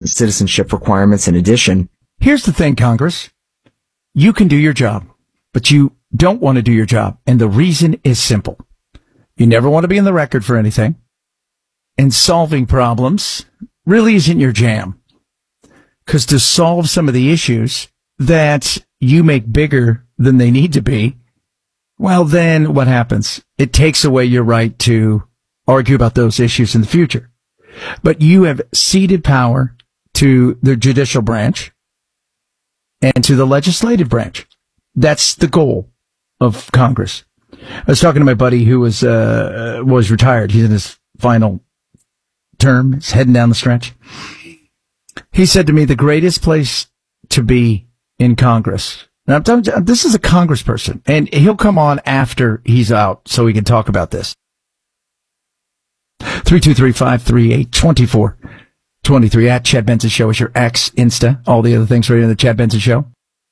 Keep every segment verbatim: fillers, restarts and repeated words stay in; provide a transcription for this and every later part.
citizenship requirements in addition. Here's the thing, Congress. You can do your job, but you don't want to do your job. And the reason is simple. You never want to be in the record for anything. And solving problems really isn't your jam. Because to solve some of the issues that you make bigger than they need to be, well, then what happens? It takes away your right to argue about those issues in the future. But you have ceded power to the judicial branch and to the legislative branch. That's the goal of Congress. I was talking to my buddy who was uh, was retired. He's in his final term. He's heading down the stretch. He said to me, the greatest place to be in Congress. Now, I'm telling you, this is a congressperson, and he'll come on after he's out so we can talk about this. three two three, five three eight, two four two three at Chad Benson Show is your X, Insta, all the other things right in the Chad Benson Show.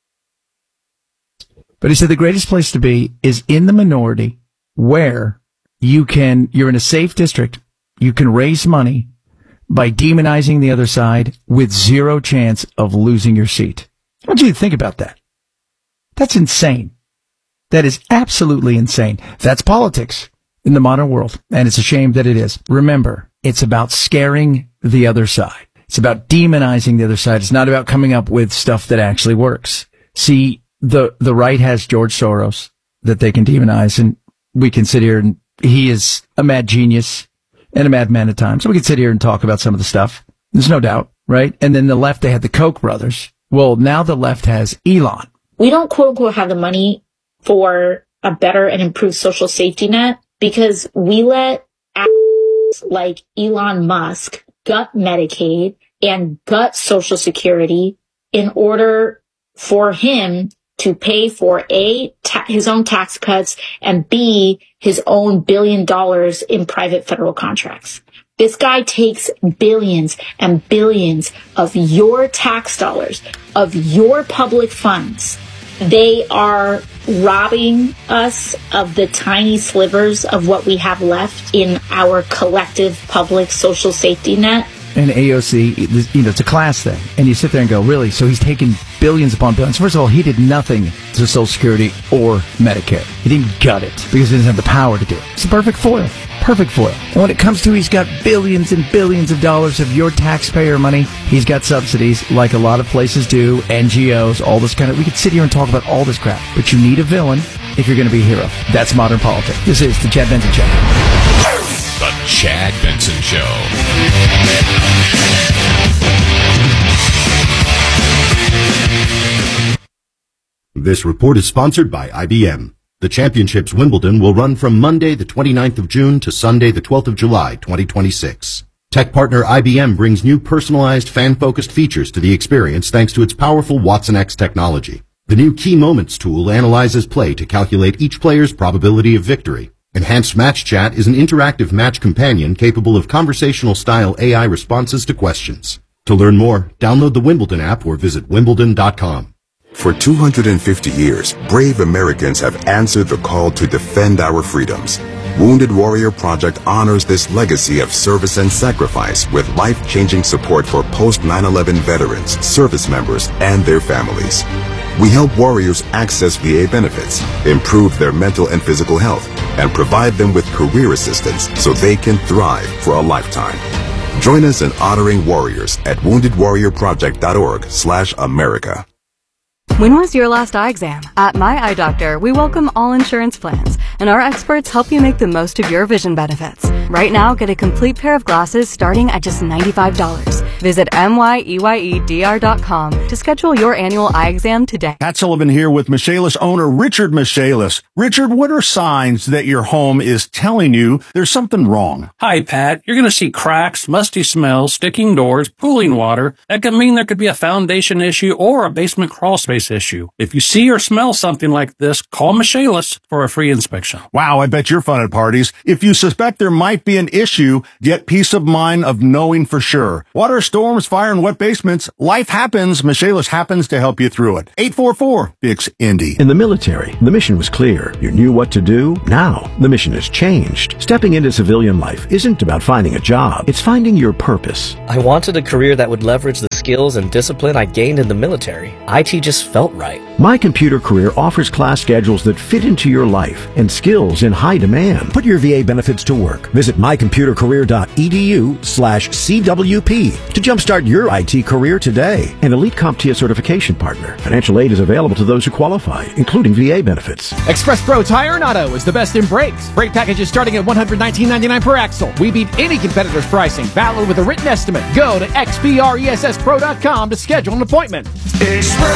But he said the greatest place to be is in the minority where you can, you're in a safe district, you can raise money by demonizing the other side with zero chance of losing your seat. I want you to think about that. That's insane. That is absolutely insane. That's politics in the modern world, and it's a shame that it is. Remember, it's about scaring the other side. It's about demonizing the other side. It's not about coming up with stuff that actually works. See, the the right has George Soros that they can demonize, and we can sit here and he is a mad genius and a madman at times. So we can sit here and talk about some of the stuff. There's no doubt, right? And then the left, they had the Koch brothers. Well, now the left has Elon. We don't, quote unquote, have the money for a better and improved social safety net because we let assholes like Elon Musk gut Medicaid and gut Social Security in order for him to pay for A, ta- his own tax cuts, and B, his own billion dollars in private federal contracts. This guy takes billions and billions of your tax dollars, of your public funds. They are robbing us of the tiny slivers of what we have left in our collective public social safety net. And A O C, you know, it's a class thing. And you sit there and go, really? So he's taking billions upon billions. First of all, he did nothing to Social Security or Medicare. He didn't gut it because he doesn't have the power to do it. It's a perfect foil. Perfect foil. And when it comes to he's got billions and billions of dollars of your taxpayer money, he's got subsidies like a lot of places do, N G Os, all this kind of... We could sit here and talk about all this crap. But you need a villain if you're going to be a hero. That's modern politics. This is the Chad Benson Show. The Chad Benson Show. This report is sponsored by I B M. The Championships Wimbledon will run from Monday the twenty-ninth of June to Sunday the twelfth of July, twenty twenty-six. Tech partner I B M brings new personalized, fan-focused features to the experience thanks to its powerful Watson X technology. The new Key Moments tool analyzes play to calculate each player's probability of victory. Enhanced Match Chat is an interactive match companion capable of conversational-style A I responses to questions. To learn more, download the Wimbledon app or visit wimbledon dot com. For two hundred fifty years, brave Americans have answered the call to defend our freedoms. Wounded Warrior Project honors this legacy of service and sacrifice with life-changing support for post nine eleven veterans, service members, and their families. We help warriors access V A benefits, improve their mental and physical health, and provide them with career assistance so they can thrive for a lifetime. Join us in honoring warriors at wounded warrior project dot org slash America. When was your last eye exam? At My Eye Doctor, we welcome all insurance plans, and our experts help you make the most of your vision benefits. Right now, get a complete pair of glasses starting at just ninety-five dollars. Visit M Y E Y E D R dot com to schedule your annual eye exam today. Pat Sullivan here with Michaelis owner Richard Michaelis. Richard, what are signs that your home is telling you there's something wrong? Hi, Pat. You're going to see cracks, musty smells, sticking doors, pooling water. That could mean there could be a foundation issue or a basement crawl space issue. If you see or smell something like this, call Michaelis for a free inspection. Wow, I bet you're fun at parties. If you suspect there might be an issue, get peace of mind of knowing for sure. Water, storms, fire, and wet basements. Life happens. Michaelis happens to help you through it. eight four four, B I X, Indy. In the military, the mission was clear. You knew what to do. Now, the mission has changed. Stepping into civilian life isn't about finding a job. It's finding your purpose. I wanted a career that would leverage the skills and discipline I gained in the military. I T just felt right. My Computer Career offers class schedules that fit into your life and skills in high demand. Put your V A benefits to work. Visit mycomputercareer.edu slash CWP to jumpstart your I T career today. An Elite CompTIA certification partner. Financial aid is available to those who qualify, including V A benefits. Express Pro Tire and Auto is the best in brakes. Brake packages starting at one hundred nineteen ninety-nine per axle. We beat any competitor's pricing. Valid with a written estimate. Go to X B R E S S pro dot com to schedule an appointment. Express